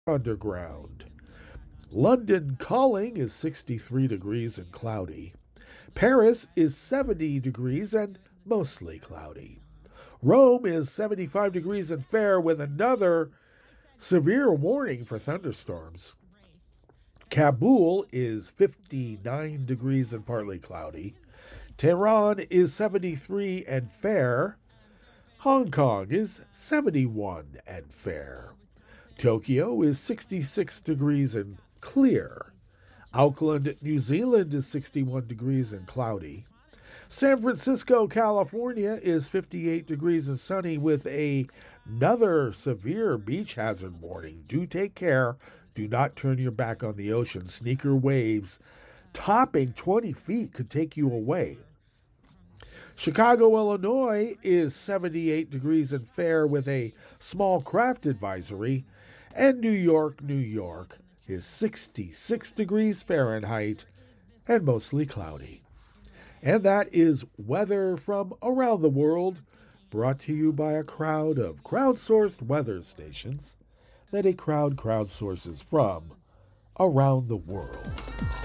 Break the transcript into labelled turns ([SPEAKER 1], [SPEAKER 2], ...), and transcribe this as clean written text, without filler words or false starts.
[SPEAKER 1] underground. London calling is 63 degrees and cloudy. Paris is 70 degrees and mostly cloudy. Rome is 75 degrees and fair with another severe warning for thunderstorms. Kabul is 59 degrees and partly cloudy. Tehran is 73 and fair. Hong Kong is 71 and fair. Tokyo is 66 degrees and clear. Auckland, New Zealand is 61 degrees and cloudy. San Francisco, California is 58 degrees and sunny with another severe beach hazard warning. Do take care. Do not turn your back on the ocean. Sneaker waves topping 20 feet could take you away. Chicago, Illinois is 78 degrees and fair with a small craft advisory. And New York, New York is 66 degrees Fahrenheit and mostly cloudy. And that is weather from around the world, brought to you by a crowd of crowdsourced weather stations that a crowd crowdsources from around the world.